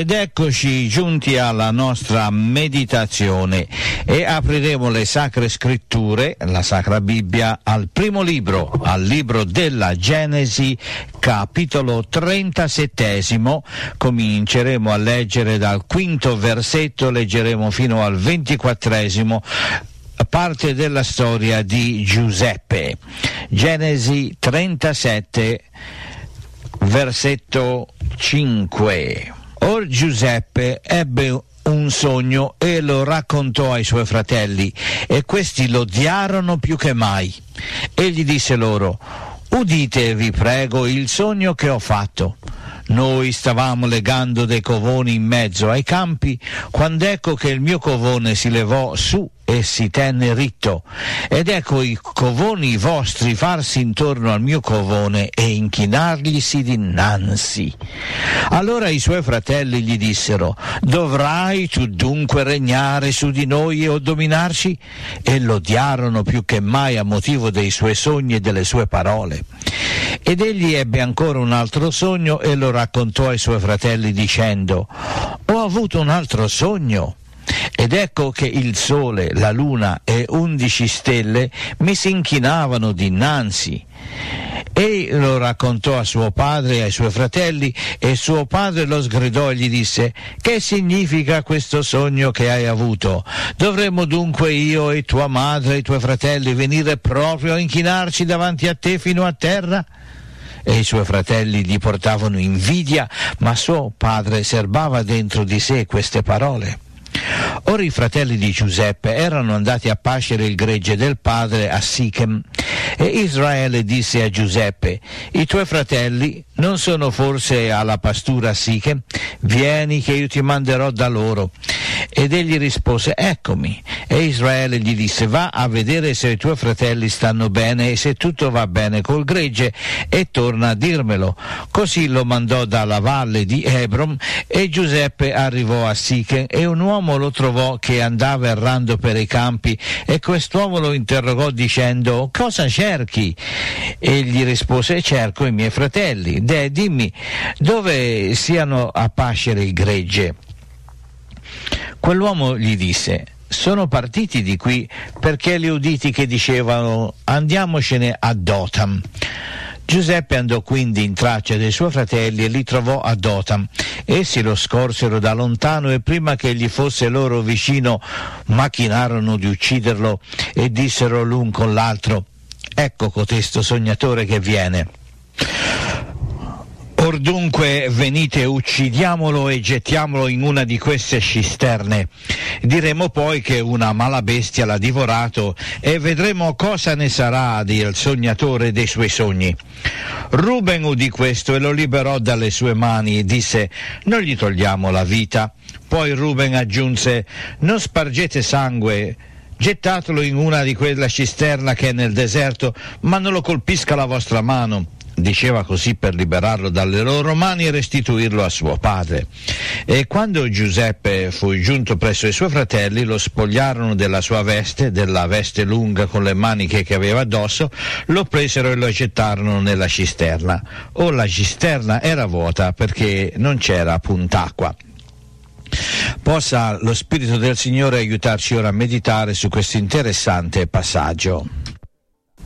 Ed eccoci giunti alla nostra meditazione e apriremo le Sacre Scritture, la Sacra Bibbia, al primo libro, al libro della Genesi, capitolo 37. Cominceremo a leggere dal 5° versetto, leggeremo fino al 24°, parte della storia di Giuseppe. Genesi 37, versetto 5. Or Giuseppe ebbe un sogno e lo raccontò ai suoi fratelli, e questi lo odiarono più che mai. Egli disse loro: udite, vi prego, il sogno che ho fatto. Noi stavamo legando dei covoni in mezzo ai campi, quando ecco che il mio covone si levò su e si tenne ritto, ed ecco i covoni vostri farsi intorno al mio covone e inchinarglisi dinanzi. Allora i suoi fratelli gli dissero: dovrai tu dunque regnare su di noi o dominarci? E lo odiarono più che mai a motivo dei suoi sogni e delle sue parole. Ed egli ebbe ancora un altro sogno e lo raccontò ai suoi fratelli dicendo: ho avuto un altro sogno, ed ecco che il sole, la luna e 11 stelle mi si inchinavano dinanzi. E lo raccontò a suo padre e ai suoi fratelli, e suo padre lo sgridò e gli disse: che significa questo sogno che hai avuto? Dovremmo dunque io e tua madre e i tuoi fratelli venire proprio a inchinarci davanti a te fino a terra? E i suoi fratelli gli portavano invidia, ma suo padre serbava dentro di sé queste parole. Ora i fratelli di Giuseppe erano andati a pascere il gregge del padre a Sichem, e Israele disse a Giuseppe: i tuoi fratelli non sono forse alla pastura a Sichem? Vieni che io ti manderò da loro. Ed egli rispose: eccomi. E Israele gli disse: va a vedere se i tuoi fratelli stanno bene e se tutto va bene col gregge, e torna a dirmelo. Così lo mandò dalla valle di Hebron, e Giuseppe arrivò a Sichem, e un uomo lo trovò che andava errando per i campi, e quest'uomo lo interrogò dicendo: cosa cerchi? Egli rispose: cerco i miei fratelli. Dimmi dove siano a pascere il gregge. Quell'uomo gli disse: sono partiti di qui perché li uditi che dicevano: andiamocene a Dotam. Giuseppe andò quindi in traccia dei suoi fratelli e li trovò a Dotam. Essi lo scorsero da lontano, e prima che gli fosse loro vicino macchinarono di ucciderlo, e dissero l'un con l'altro: ecco cotesto sognatore che viene. Or dunque venite, uccidiamolo e gettiamolo in una di queste cisterne. Diremo poi che una mala bestia l'ha divorato, e vedremo cosa ne sarà del sognatore dei suoi sogni. Ruben udì questo e lo liberò dalle sue mani e disse: non gli togliamo la vita. Poi Ruben aggiunse: non spargete sangue, gettatelo in una di quella cisterna che è nel deserto, ma non lo colpisca la vostra mano. Diceva così per liberarlo dalle loro mani e restituirlo a suo padre. E quando Giuseppe fu giunto presso i suoi fratelli, lo spogliarono della sua veste, della veste lunga con le maniche che aveva addosso, lo presero e lo gettarono nella cisterna. La cisterna era vuota perché non c'era punt'acqua. Possa lo Spirito del Signore aiutarci ora a meditare su questo interessante passaggio.